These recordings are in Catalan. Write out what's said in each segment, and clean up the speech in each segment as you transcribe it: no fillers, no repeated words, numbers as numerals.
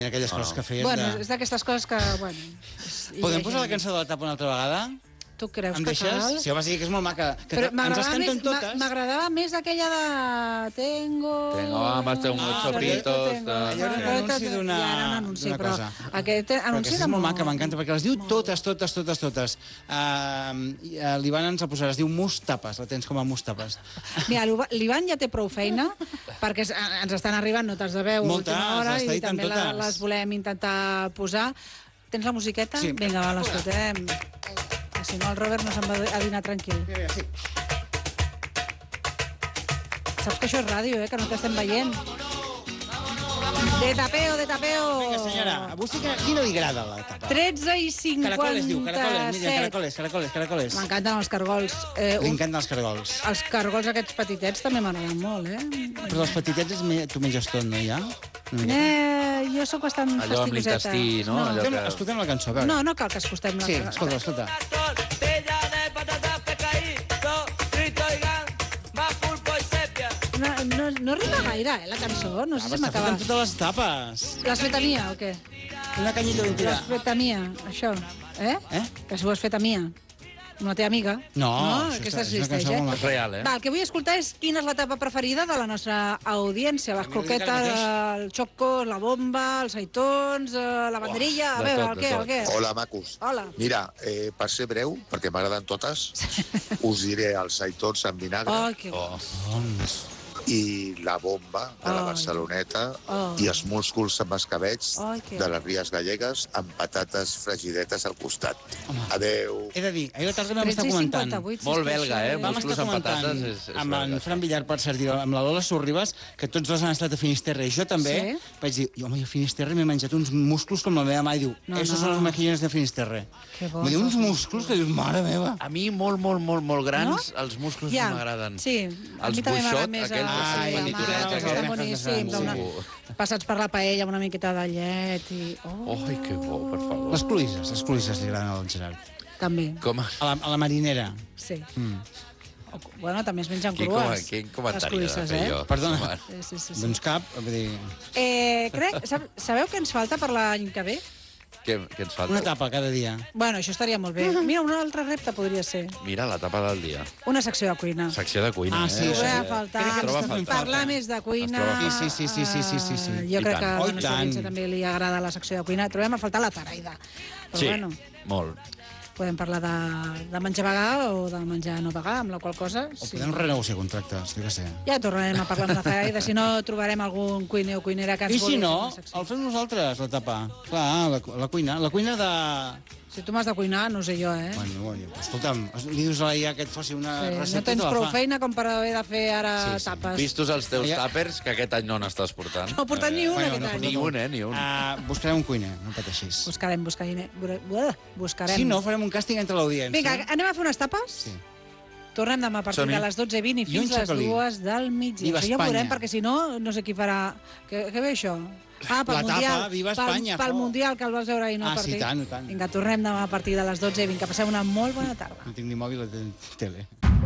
Aquelles coses que feien... Bueno, és d'aquestes coses que... Podem posar la cançó de la tapa una altra vegada? Tu creus em que cal? Sí, home, sí, que és molt maca. Però ens les canten totes. m'agradava més aquella de... Tengo amas, tengo muchos chopitos. Allò era un anunci d'una cosa. Aquest anunci és molt maca, m'encanta, perquè les diu totes. L'Ivan ens la posarà, es diu Mustapes, la tens com a Mustapes. Mira, l'Ivan ja té prou feina, perquè ens estan arribant notes de veu a última hora i també les volem intentar posar. Tens la musiqueta? Sí. Vinga, va, l'escoltem. Si no, el Robert no se'n va a dinar tranquil. Sí. Saps que això és ràdio, que no t'estem veient? De tapeo! Vinga, senyora, a vostè qui no li agrada la tapa? 13:57. Caracoles, diu, caracoles. M'encanten els cargols. Li encanten els cargols. Els cargols aquests petitets també m'agraden molt, Però els petitets tu menges tot, no, ja? Jo sóc bastant fastigoseta. Allò amb l'intestí, no? Escoltem la cançó, a veure. No cal que escoltem la cançó. Sí, escolta. No rima gaire, la cançó. No sé si m'acaba. Estem totes les tapes. L'has fet a mia, o què? Una canyita ben tirada. L'has fet a mia, això. Que si ho has fet a mia. Una teva amiga? No, aquesta és una cançó molt maca. És real, Va, el que vull escoltar és quina és la tapa preferida de la nostra audiència. Les croquetes, el xoco, la bomba, els aitons, la banderilla... A veure, el què? Hola, macos. Hola. Mira, per ser breu, perquè m'agraden totes, us diré els aitons amb vinagre. Ai, que bons. I la bomba de la Barceloneta i els músculs amb escabets de les Ries Gallegues amb patates fregidetes al costat. Adeu. He de dir, ahir a la tarda vam estar comentant. Molt belga, músculs amb patates és amb en Fran Villar, per cert, amb la Lola Sorribas, que tots dos han estat a Finisterre, i jo també, vaig dir, home, a Finisterre m'he menjat uns músculs com la meva mare, i diu, esos són els mejillones de Finisterre. M'ho diu uns músculs que dius, mare meva. A mi molt grans, els músculs no m'agraden. Sí, a mi també m'agrada més passats per la paella amb una miqueta de llet i... Ai, que bo, per favor. Les cloïsses li agraden al Gerard. També. A la marinera. Sí. Bueno, també es mengen crues. Quin comentari he de fer jo? Perdona. Sí. Doncs cap, vull dir... Sabeu què ens falta per l'any que ve? Què ens falta? Una tapa cada dia. Bueno, això estaria molt bé. Mira, un altre repte podria ser. Mira, la tapa del dia. Una secció de cuina. Secció de cuina, sí. Trobem a faltar. Parlar més de cuina. Sí. Jo crec que a la nostra audiència també li agrada la secció de cuina. Trobem a faltar la taraida. Sí, molt. Podem parlar de menjar vegà o de menjar no vegà, amb la qual cosa... O podem renegociar contractes, jo què sé. Ja tornarem a parlar amb la taraida, si no trobarem algun cuiner o cuinera que ens vulgui... I si no, el fem nosaltres, la tapa. Clar, la cuina de... Si tu m'has de cuinar, no sé jo, Bueno, escolta'm, li dius a la IA que et faci una recepta... No tens prou feina com per haver de fer ara tapes. Vistos els teus tàpers, que aquest any no n'estàs portant. No he portat ni un aquest any. Ni un. Buscarem un cuiner, no pateixis. Buscarem. Si no, farem un càsting entre l'audiència. Vinga, anem a fer unes tapes? Sí. Tornem demà a partir de les 12:20 i fins les 2 del migdia. Això ja ho veurem, perquè si no, no sé qui farà... Què ve això? Pel Mundial. Viva Espanya. Pel Mundial, que el vas veure ahir, no el partit. Sí, tant. Vinga, tornem demà a partir de les 12:20. Que passeu una molt bona tarda. No tinc ni mòbil ni tele.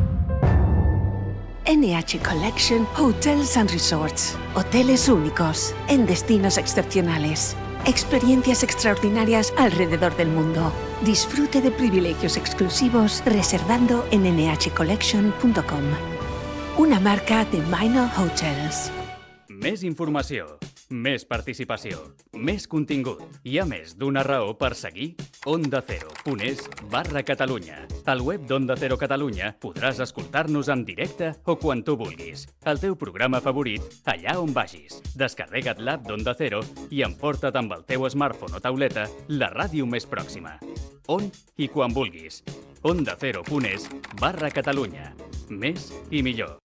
NH Collection Hotels and Resorts. Hoteles únicos en destinos excepcionales. Experiencias extraordinarias alrededor del mundo. Disfrute de privilegios exclusivos reservando en nhcollection.com. Una marca de Minor Hotels. Més informació, més participació, més contingut. Hi ha més d'una raó per seguir ondacero.es/Catalunya. Al web d'Onda Cero Catalunya podràs escoltar-nos en directe o quan tu vulguis. El teu programa favorit, allà on vagis. Descarrega't l'app d'Onda Cero i emporta't amb el teu smartphone o tauleta la ràdio més pròxima. On i quan vulguis. ondacero.es/Catalunya. Més i millor.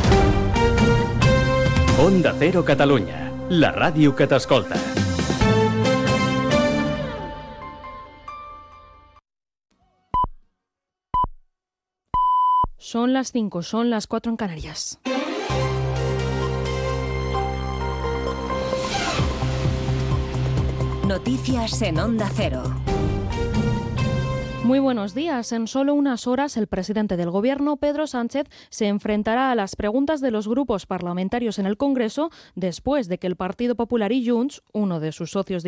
Onda Cero Catalunya, la ràdio que t'escolta. Son las 5, son las 4 en Canarias. Noticias en Onda Cero. Muy buenos días. En solo unas horas, el presidente del Gobierno, Pedro Sánchez, se enfrentará a las preguntas de los grupos parlamentarios en el Congreso después de que el Partido Popular y Junts, uno de sus socios